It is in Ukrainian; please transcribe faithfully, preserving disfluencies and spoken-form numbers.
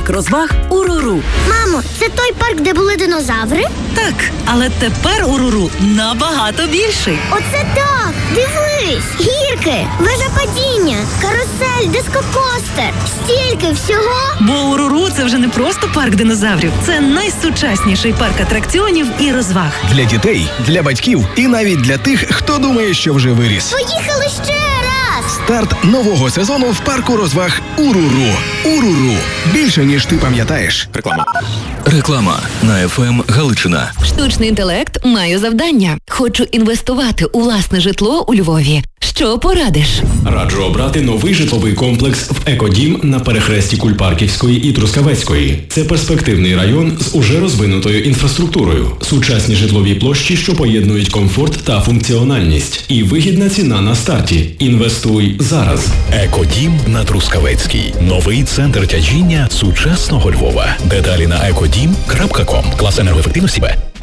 Парк розваг «Уруру». Мамо, це той парк, де були динозаври? Так, але тепер «Уруру» набагато більший. Оце так! Дивись! Гірки, вежа падіння, карусель, дискокостер. Стільки всього! Бо «Уруру» – це вже не просто парк динозаврів. Це найсучасніший парк атракціонів і розваг. Для дітей, для батьків і навіть для тих, хто думає, що вже виріс. Поїхали ще раз! Старт нового сезону в парку розваг «Уруру». «Уруру» – більше, ніж ти пам'ятаєш. Реклама. Реклама на еф ем Галичина. Штучний інтелект має завдання. Хочу інвестувати у власне житло у Львові. Що порадиш? Раджу обрати новий житловий комплекс в «Екодім» на перехресті Кульпарківської і Трускавецької. Це перспективний район з уже розвинутою інфраструктурою, сучасні житлові площі, що поєднують комфорт та функціональність, і вигідна ціна на старті. Інвестуй зараз. «Екодім» на Трускавецькій. Новий центр тяжіння сучасного Львова. Деталі на екодім крапка ком. Клас енергоефективності Б.